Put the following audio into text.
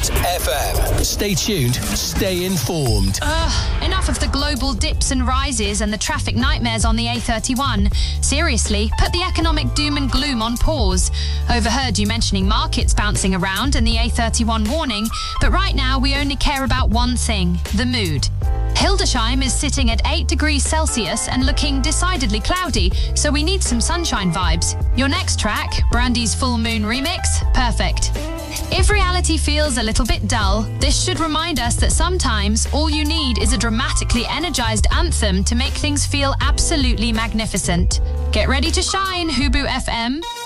FM. Stay tuned, stay informed. Enough of the global dips and rises and the traffic nightmares on the A31. Seriously, put the economic doom and gloom on pause. Overheard you mentioning markets bouncing around and the A31 warning, but right now we only care about one thing, the mood. Hildesheim is sitting at 8 degrees Celsius and looking decidedly cloudy, so we need some sunshine vibes. Your next track, Brandy's Full Moon remix, perfect. If reality feels a little bit dull, this should remind us that sometimes all you need is a dramatically energized anthem to make things feel absolutely magnificent. Get ready to shine, Hubu FM.